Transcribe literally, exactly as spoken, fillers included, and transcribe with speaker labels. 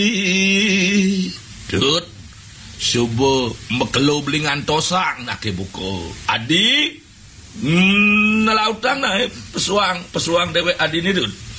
Speaker 1: Dut subuh mekelo beli ngantosang nak buku adi mm, nelautang nah pesuang pesuang dewek adi ni Dut